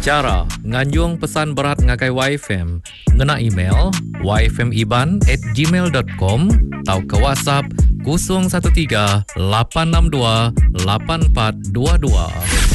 Cara nganjung pesan berat ngagai YFM, ngena email yfmiban@gmail.com atau ke WhatsApp 013 862 8422.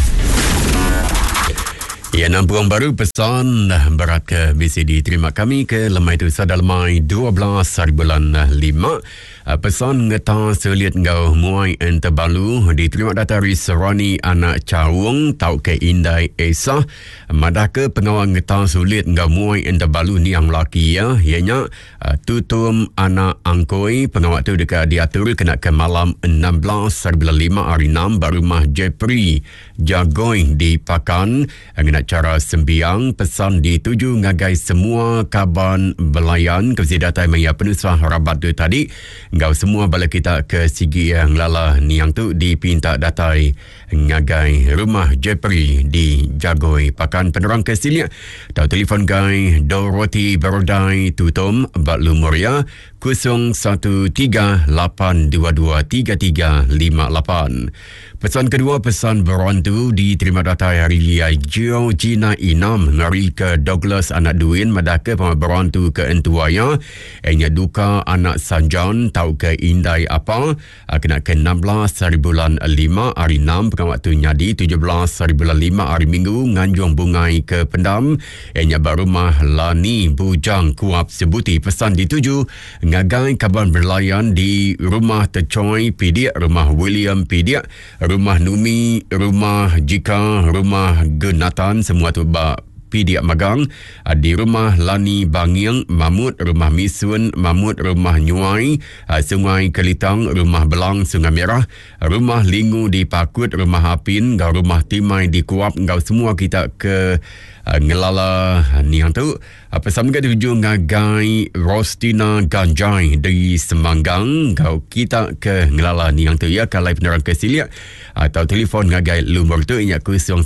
Ya, nampuang baru pesan berat ke BCD. Terima kami ke lemai itu sadalmai 12 hari bulan 5. Pesan ngeta selit ngau muai enterbalu diterima datari Serani anak Cawung tau ke Indai Esa madah ke pengawal ngeta sulit ngau muai enterbalu ni yang laki ya ianya tutum anak angkoi pengawal tu dekat diatur kena ke malam 16 hari bulan 5 hari 6 barumah Jepri Jagoi di Pakan dengan cara sembiang pesan dituju ngagai semua kaban belayan kesedatai maya penusah rabat tu tadi ngau semua balik kita ke sigi yang lala ni yang tu dipinta datai ngagai rumah Jepri di Jagoi Pakan penerang ke sini tau telefon gai Dorothy Berodai tutum Bat Lumoria 0138223358. Pesan kedua pesan berantu diterima datai hari liai Gio Gina Inam ngari ke Douglas anak Duin madake berantu ke entuaya enya duka anak Sanjan tau ke Indai apa kena ke 16 hari bulan 5 hari 6 pekan waktu nyadi 17 hari bulan 5 hari Minggu nganjung bungai ke Pendam enya barumah Lani Bujang Kuap sebuti pesan dituju ngagai kaban berlayan di rumah Tercoy Pidik rumah William Pidik rumah Numi rumah Jika rumah Genatan semua tu Pidik Magang di rumah Lani Bangiang Mamut rumah Misun Mamut rumah Nyuai Sungai Kelitang rumah Belang Sungai Merah rumah Lingu di Pakut rumah Hapin ngau rumah Timai di Kuap ngau semua kita ke ngelala ni yang tu pesan ke tuju ngagai Rostina Ganjai dari Semanggang ngau kita ke ngelala ni yang tu ya kalai penerang ke Silia atau telefon ngagai lumur tu inyak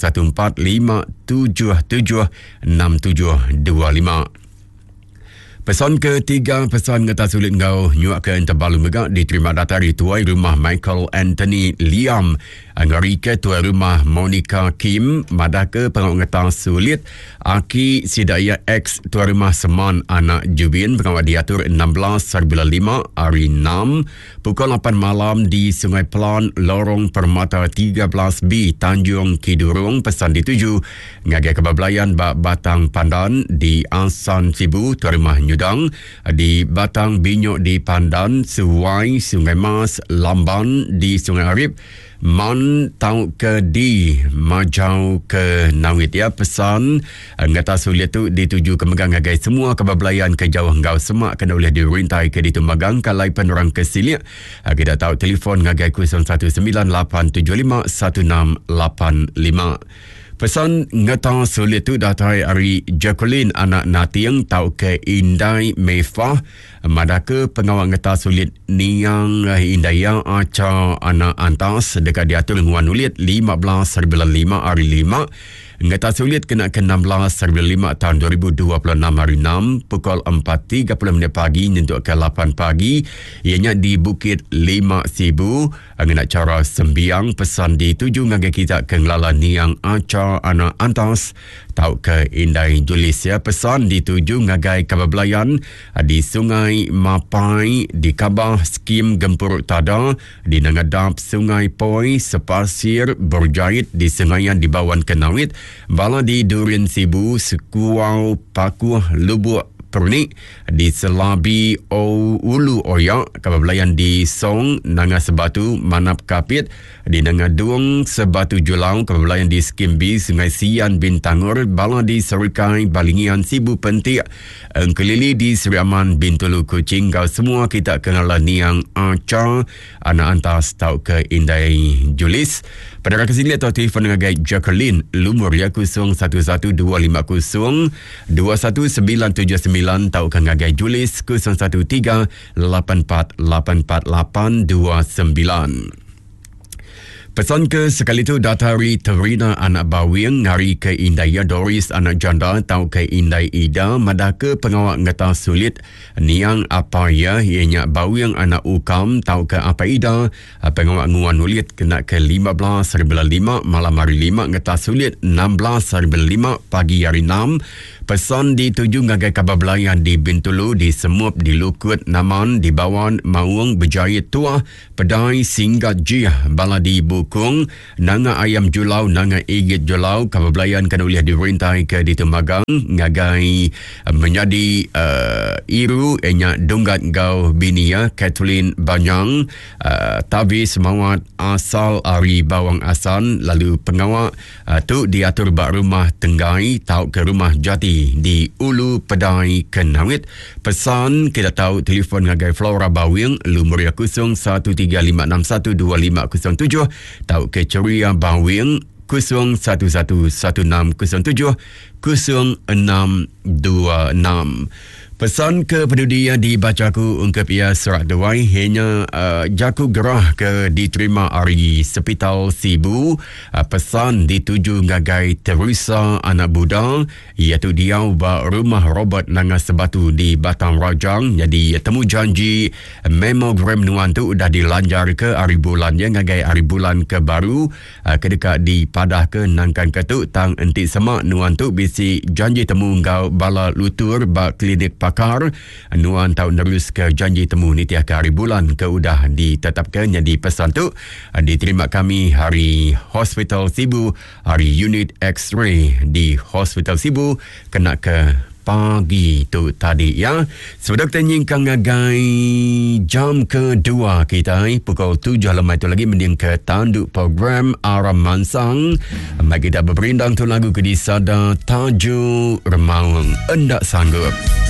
0145776725. Pesan ketiga, pesan ngeta sulit ngau nyuak ke enterbalu megak diterima datari tuai rumah Michael Anthony Liam ngari ke tuai rumah Monica Kim madah ke pengau ngeta sulit aki sidaya X tuai rumah Seman anak Jubin pengau diatur 16 hari bulan 5 hari 6 pukul 8 malam di Sungai Pelan Lorong Permata 13B Tanjung Kidurung. Pesan dituju ngagai kebablayan Batang Pandan di Asan Sibu tuai rumah Nyudang di Batang Binyok di Pandan Suwai Sungai Mas Lamban di Sungai Arif Man tau ke di Majau ke Nawit ya. Pesan ngata sulit tu dituju ke Megang ngagai semua kebablayan ke jauh ngau semak kena boleh dirintai ke ditu Megang kalai penerang ke Silia kita tahu telefon ngagai 0198751685. Pesan ngata sulit tu datai hari Jacqueline anak Natiang tau ke Indai Mefah madake pengawal ngata sulit niang Indaya aca anak Antas dekat diatur nguan ulit 15 hari bulan 5 hari 5 ngata sulit kena ke 16 hari bulan 5 tahun 2026 hari 6 pukul 4.30 pagi nyentuk ke 8 pagi ianya di Bukit 5 Sibu ngena cara sembiang. Pesan dituju ngagai kita ke ngelala niang aca anak Antas tau ke Indai Julis ya. Pesan dituju ngagai kabablayan di Sungai Mapai di Kabah Skim Gempur Tada di Nangadap Sungai Poi Sepasir Berjait di Sengayan di Bawan Kenawit bala di Durian Sibu Sekuau Pakuh Lubuk Pernik di Selabi Ulu Oyak kabablayan di Song Nanga Sebatu Manap Kapit di Nanga Duong Sebatu Julau kabablayan di Skimbi Sungai Sian Bintangor bala di Serikai Balingian Sibu Pentik Engkelili di Seri Aman Bintulu Kucing kau semua kita kenal niang aca anak Antas tau ke Indai Julis. Pada kesini atau telefon dengan guide Jacqueline lumur ya 011250 21979 tau ke dengan guide Julis 0138484829. Pesan ke sekali tu datari Terina anak Bawing ngari ke Indaya Doris anak janda tau ke Indai Ida madaka pengawak ngata sulit niang apa ya ianya Bawing anak Ukam tau ke apa Ida pengawak nguan ulit kena ke 15/5 malam hari 5 ngata sulit 16/5 pagi hari 6 pesan dituju ngagai kabar belayan di Bintulu, di Semup, di Lukut, Naman, di Bawan, Maung, Berjaya Tua, Pedai, Singgat Jiah, Baladi Bukung, Nanga Ayam Julau, Nanga Igit Julau, kabar belayan kan boleh dirintai ke di Temagang, ngagai menjadi Iru, enya Dunggat Gau Binia, Kathleen Banyang, Tavis Mawat Asal Ari Bawang Asan, lalu pengawak tu diatur bak rumah Tenggai, tau ke rumah Jati di Ulu Pedai Kenawit. Pesan kita tahu telefon ngagai Flora Bawing Lumuria 0135612507 tahu ke Ceria Bawing 011160070626. Pesan ke penduduk yang dibacaku ungkap ia serat dewai hanya jaku gerah ke diterima hari Sepital Sibu. Pesan dituju ngagai Teresa anak Buddha iaitu dia rumah Robert Nanga Sebatu di Batang Rajang. Jadi temu janji memogram nuan tu dah dilanjar ke hari bulan yang ngagai hari bulan ke baru kedekat di Padah ke Nangkan Ketuk tang entik semak nuan tu bisi janji temu ngau bala lutur ba klinik pakar nuan tahu nerus ke janji temu ni tiap hari bulan ke udah ditetapkan. Jadi pesan tu diterima kami hari Hospital Sibu, hari unit X-ray di Hospital Sibu kena ke pagi tu tadi ya. Sudah tanyingkan ngagai jam kedua kita pukul 7 lemai tu lagi mending ke tanduk program Aram Mansang. Mari kita berperindang tu lagu ke di sada Tajuk Remawang Endak Sanggup.